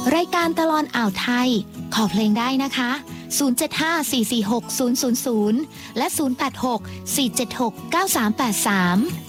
รายการตลอดอ่าวไทยขอเพลงได้นะคะ075-446-000และ086-476-9383